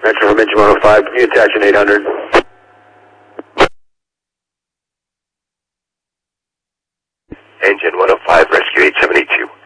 Metro from Engine 105, can you attach an 800? Engine 105, rescue 872.